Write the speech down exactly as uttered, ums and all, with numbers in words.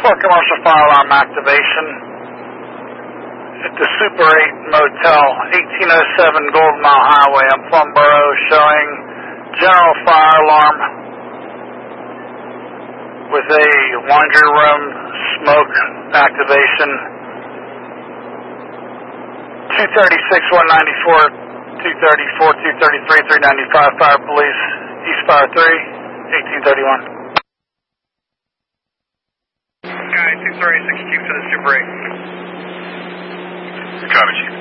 for commercial fire alarm activation at the Super eight Motel, eighteen oh seven Golden Mile Highway in Plum Borough, showing general fire alarm with a laundry room smoke activation. two thirty-six, one ninety-four, two thirty-four, two thirty-three, three ninety-five, Fire Police, East Fire three, eighteen thirty-one. Guy two thirty-six, Q to the Super eight. Copy, Chief.